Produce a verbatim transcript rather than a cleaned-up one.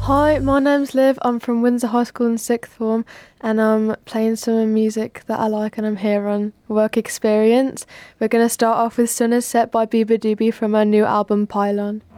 Hi, my name's Liv. I'm from Windsor High School in sixth form and I'm playing some music that I like and I'm here on work experience. We're going to start off with Sun is Set by Biba Doobie from our new album Pylon.